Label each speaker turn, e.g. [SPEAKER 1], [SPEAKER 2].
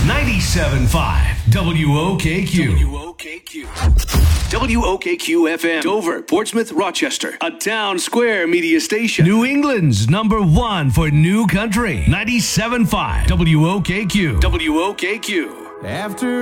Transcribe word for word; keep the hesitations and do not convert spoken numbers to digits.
[SPEAKER 1] ninety-seven point five W O K Q. W O K Q. W O K Q F M. Dover, Portsmouth, Rochester. A town square media station. New England's number one for new country. ninety-seven point five W O K Q. W O K Q.
[SPEAKER 2] After